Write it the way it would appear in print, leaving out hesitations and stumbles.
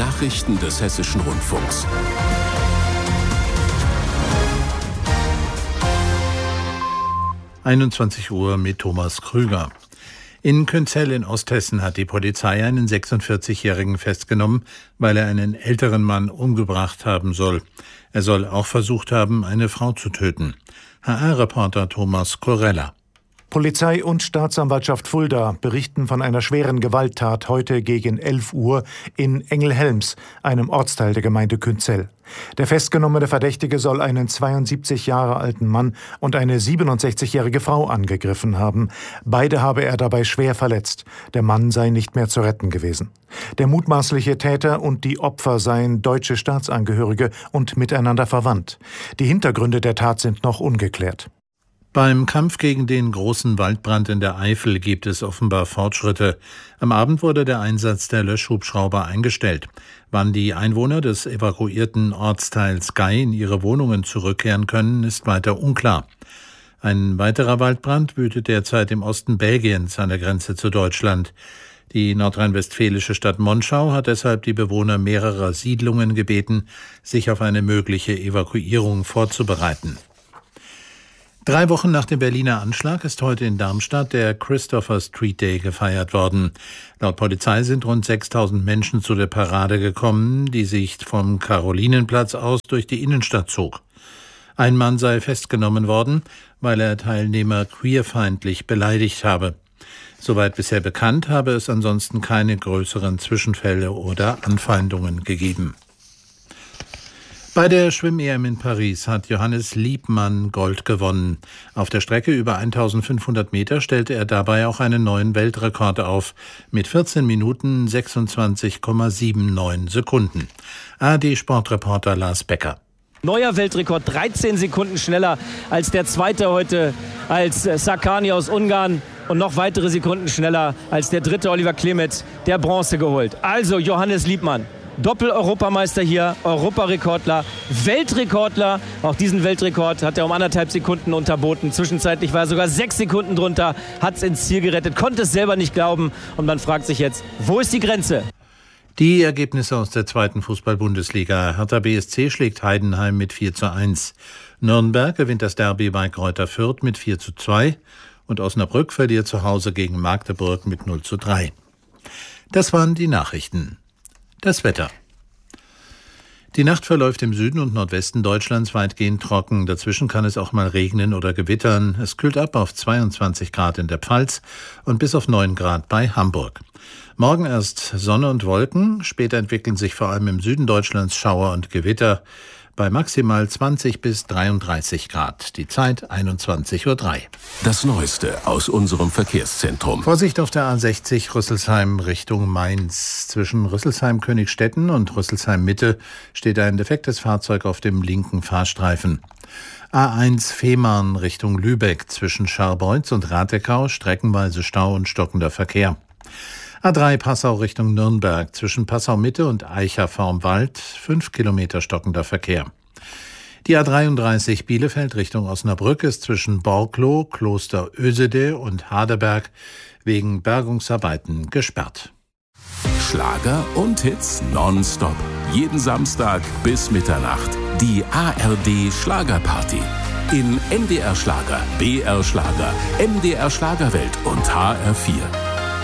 Nachrichten des Hessischen Rundfunks. Uhr mit Thomas Krüger. In Künzell in Osthessen hat die Polizei einen 46-Jährigen festgenommen, weil er einen älteren Mann umgebracht haben soll. Er soll auch versucht haben, eine Frau zu töten. HR-Reporter Thomas Korella. Polizei und Staatsanwaltschaft Fulda berichten von einer schweren Gewalttat heute gegen 11 Uhr in Engelhelms, einem Ortsteil der Gemeinde Künzell. Der festgenommene Verdächtige soll einen 72 Jahre alten Mann und eine 67-jährige Frau angegriffen haben. Beide habe er dabei schwer verletzt. Der Mann sei nicht mehr zu retten gewesen. Der mutmaßliche Täter und die Opfer seien deutsche Staatsangehörige und miteinander verwandt. Die Hintergründe der Tat sind noch ungeklärt. Beim Kampf gegen den großen Waldbrand in der Eifel gibt es offenbar Fortschritte. Am Abend wurde der Einsatz der Löschhubschrauber eingestellt. Wann die Einwohner des evakuierten Ortsteils Gei in ihre Wohnungen zurückkehren können, ist weiter unklar. Ein weiterer Waldbrand wütet derzeit im Osten Belgiens an der Grenze zu Deutschland. Die nordrhein-westfälische Stadt Monschau hat deshalb die Bewohner mehrerer Siedlungen gebeten, sich auf eine mögliche Evakuierung vorzubereiten. 3 Wochen nach dem Berliner Anschlag ist heute in Darmstadt der Christopher Street Day gefeiert worden. Laut Polizei sind rund 6.000 Menschen zu der Parade gekommen, die sich vom Karolinenplatz aus durch die Innenstadt zog. Ein Mann sei festgenommen worden, weil er Teilnehmer queerfeindlich beleidigt habe. Soweit bisher bekannt, habe es ansonsten keine größeren Zwischenfälle oder Anfeindungen gegeben. Bei der Schwimm-EM in Paris hat Johannes Liebmann Gold gewonnen. Auf der Strecke über 1500 Meter stellte er dabei auch einen neuen Weltrekord auf, mit 14 Minuten 26,79 Sekunden. ARD-Sportreporter Lars Becker. Neuer Weltrekord, 13 Sekunden schneller als der Zweite heute, als Sakani aus Ungarn. Und noch weitere Sekunden schneller als der Dritte, Oliver Klemetz, der Bronze geholt. Also Johannes Liebmann. Doppel-Europameister hier, Europarekordler, Weltrekordler. Auch diesen Weltrekord hat er um 1,5 Sekunden unterboten. Zwischenzeitlich war er sogar 6 Sekunden drunter, hat es ins Ziel gerettet, konnte es selber nicht glauben. Und man fragt sich jetzt, wo ist die Grenze? Die Ergebnisse aus der 2. Fußball-Bundesliga. Hertha BSC schlägt Heidenheim mit 4:1. Nürnberg gewinnt das Derby bei Greuther Fürth mit 4:2. Und Osnabrück verliert zu Hause gegen Magdeburg mit 0:3. Das waren die Nachrichten. Das Wetter. Die Nacht verläuft im Süden und Nordwesten Deutschlands weitgehend trocken. Dazwischen kann es auch mal regnen oder gewittern. Es kühlt ab auf 22 Grad in der Pfalz und bis auf 9 Grad bei Hamburg. Morgen erst Sonne und Wolken. Später entwickeln sich vor allem im Süden Deutschlands Schauer und Gewitter. Bei maximal 20 bis 33 Grad. Die Zeit 21:03 Uhr. Das Neueste aus unserem Verkehrszentrum. Vorsicht auf der A60 Rüsselsheim Richtung Mainz. Zwischen Rüsselsheim-Königstetten und Rüsselsheim-Mitte steht ein defektes Fahrzeug auf dem linken Fahrstreifen. A1 Fehmarn Richtung Lübeck. Zwischen Scharbeutz und Ratekau streckenweise Stau und stockender Verkehr. A3 Passau Richtung Nürnberg, zwischen Passau-Mitte und Eicher vorm Wald, 5 Kilometer stockender Verkehr. Die A33 Bielefeld Richtung Osnabrück ist zwischen Borkloh, Kloster Ösede und Hadeberg wegen Bergungsarbeiten gesperrt. Schlager und Hits nonstop. Jeden Samstag bis Mitternacht. Die ARD Schlagerparty. In NDR Schlager, BR Schlager, MDR Schlagerwelt und HR4.